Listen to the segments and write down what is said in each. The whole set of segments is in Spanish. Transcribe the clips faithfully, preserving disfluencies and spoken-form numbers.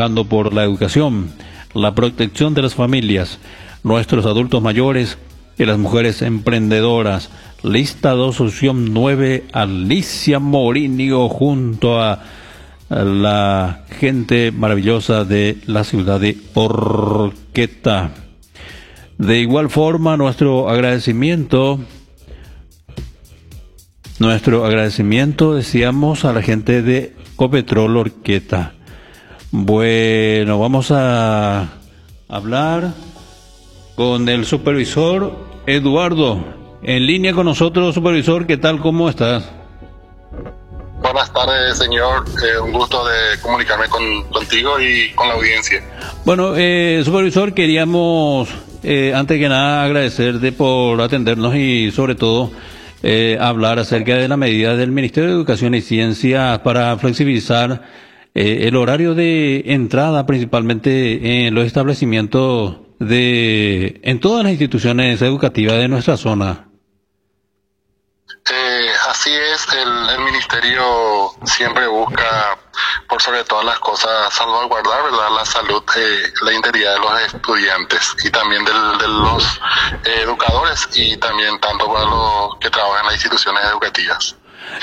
trabajando por la educación, la protección de las familias, nuestros adultos mayores y las mujeres emprendedoras. Lista dos, opción nueve, Alicia Morinio, junto a la gente maravillosa de la ciudad de Horqueta. De igual forma, nuestro agradecimiento, nuestro agradecimiento, decíamos, a la gente de Copetrol Horqueta. Bueno, vamos a hablar con el supervisor Eduardo. En línea con nosotros, supervisor, ¿qué tal? ¿Cómo estás? Buenas tardes, señor. Eh, un gusto de comunicarme con, contigo y con la audiencia. Bueno, eh, supervisor, queríamos, eh, antes que nada, agradecerte por atendernos y, sobre todo, eh, hablar acerca de la medida del Ministerio de Educación y Ciencia para flexibilizar eh, el horario de entrada, principalmente en los establecimientos de, en todas las instituciones educativas de nuestra zona. Eh, así es, el, el Ministerio siempre busca, por sobre todas las cosas, salvaguardar, ¿verdad?, la salud, eh, la integridad de los estudiantes y también del, de los eh, educadores y también tanto para los que trabajan en las instituciones educativas.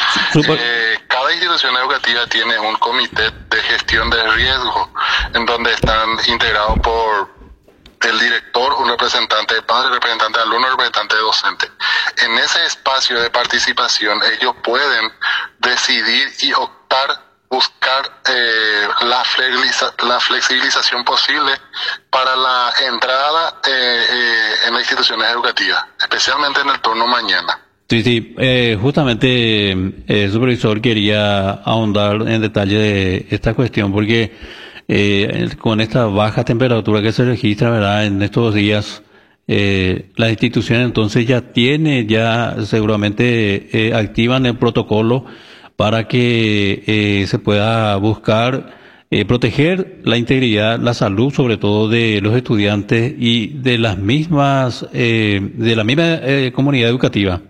Eh, cada institución educativa tiene un comité de gestión de riesgo en donde están integrados por el director, un representante de padre, representante de alumno, representante de docente. En ese espacio de participación ellos pueden decidir y optar, buscar eh, la, flexibiliza, la flexibilización posible para la entrada eh, eh, en las instituciones educativas, especialmente en el turno mañana. Sí, sí, eh, justamente el eh, supervisor quería ahondar en detalle de esta cuestión porque Eh, con esta baja temperatura que se registra, ¿verdad?, en estos días, eh, las instituciones entonces ya tienen, ya seguramente eh, activan el protocolo para que eh, se pueda buscar eh, proteger la integridad, la salud, sobre todo de los estudiantes y de las mismas, eh, de la misma eh, comunidad educativa.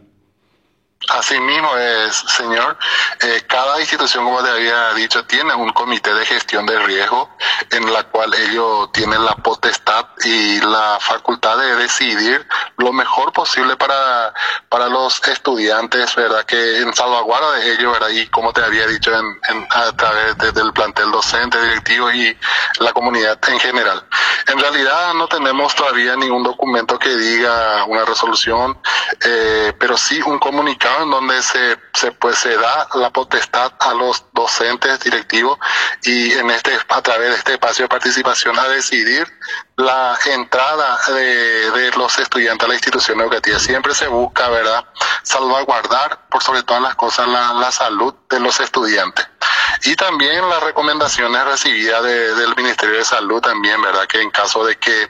Así mismo es, señor. Eh, cada institución, como te había dicho, tiene un comité de gestión de riesgo en la cual ellos tienen la potestad y la facultad de decidir lo mejor posible para para los estudiantes, ¿verdad?, que en salvaguarda de ellos, ¿verdad?, y como te había dicho, en, en, a través de, del plantel docente, directivo y la comunidad en general. En realidad no tenemos todavía ningún documento que diga una resolución, eh, pero sí un comunicado en donde se se pues se da la potestad a los docentes, directivos y en este a través de este espacio de participación a decidir la entrada de, de los estudiantes a la institución educativa. Siempre se busca, ¿verdad?, salvaguardar por sobre todas las cosas la, la salud de los estudiantes. Y también las recomendaciones recibidas de, del Ministerio de Salud también, ¿verdad?, que en caso de que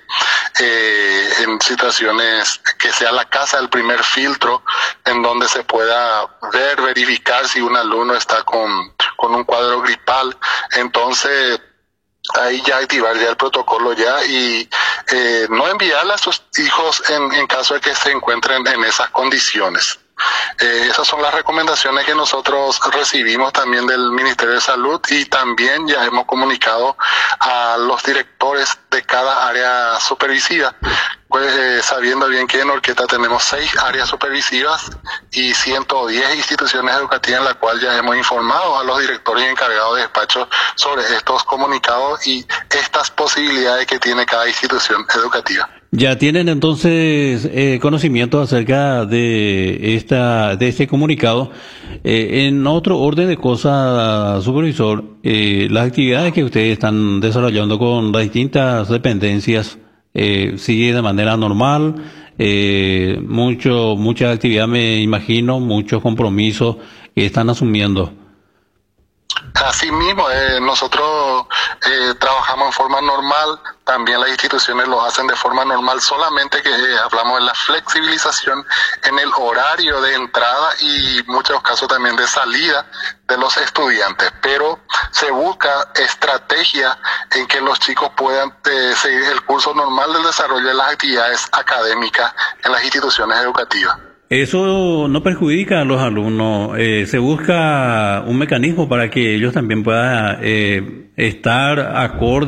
eh, en situaciones que sea la casa el primer filtro en donde se pueda ver, verificar si un alumno está con, con un cuadro gripal, entonces ahí ya activar ya el protocolo ya y eh, no enviarle a sus hijos en, en caso de que se encuentren en esas condiciones. Eh, esas son las recomendaciones que nosotros recibimos también del Ministerio de Salud y también ya hemos comunicado a los directores de cada área supervisiva, pues eh, sabiendo bien que en Horqueta tenemos seis áreas supervisivas y ciento diez instituciones educativas en la cual ya hemos informado a los directores y encargados de despacho sobre estos comunicados y estas posibilidades que tiene cada institución educativa. Ya tienen entonces eh, conocimiento acerca de esta de este comunicado. Eh, en otro orden de cosas, supervisor, eh, las actividades que ustedes están desarrollando con las distintas dependencias eh, sigue de manera normal. Eh, mucho mucha actividad, me imagino, muchos compromisos que están asumiendo. Así mismo, eh, nosotros eh, trabajamos en forma normal, también las instituciones lo hacen de forma normal, solamente que eh, hablamos de la flexibilización en el horario de entrada y muchos casos también de salida de los estudiantes, pero se busca estrategia en que los chicos puedan eh, seguir el curso normal del desarrollo de las actividades académicas en las instituciones educativas. Eso no perjudica a los alumnos, eh, se busca un mecanismo para que ellos también puedan eh, estar acorde